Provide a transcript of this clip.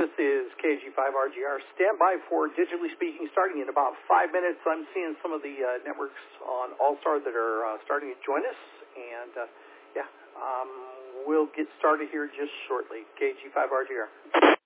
This is KG5RGR. Stand by for Digitally Speaking starting in about 5 minutes. I'm seeing some of the networks on All-Star that are starting to join us. And, we'll get started here just shortly. KG5RGR.